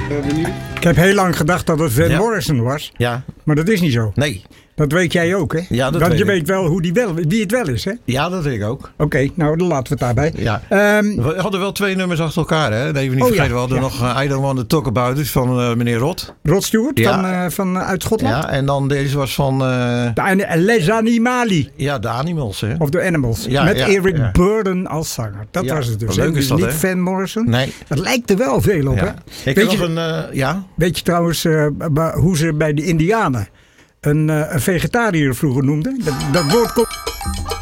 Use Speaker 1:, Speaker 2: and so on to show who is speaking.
Speaker 1: Ik heb heel lang gedacht dat het Van Morrison was.
Speaker 2: Ja.
Speaker 1: Maar dat is niet zo.
Speaker 2: Nee.
Speaker 1: Dat weet jij ook, hè?
Speaker 2: Ja, dat
Speaker 1: Want
Speaker 2: weet
Speaker 1: je
Speaker 2: ik.
Speaker 1: weet wel wie het wel is, hè?
Speaker 2: Ja, dat weet ik ook.
Speaker 1: Oké, nou dan laten we het daarbij.
Speaker 2: Ja. We hadden wel 2 nummers achter elkaar, hè? Dat even niet vergeten. We hadden nog I Don't Want to Talk About It van meneer Rod.
Speaker 1: Rod Stewart van uit Schotland.
Speaker 2: Ja, en dan deze was van...
Speaker 1: Les Animali.
Speaker 2: Ja, de Animals, hè?
Speaker 1: Of The Animals.
Speaker 2: Ja,
Speaker 1: met Eric
Speaker 2: ja.
Speaker 1: Burdon als zanger. Dat was het dus.
Speaker 2: Leuk is
Speaker 1: dus
Speaker 2: dat,
Speaker 1: niet
Speaker 2: hè?
Speaker 1: Van Morrison.
Speaker 2: Nee.
Speaker 1: Dat lijkt er wel veel op, hè?
Speaker 2: Ik heb nog een...
Speaker 1: Weet je trouwens hoe ze bij de Indianen een vegetariër vroeger noemden? Dat woord komt...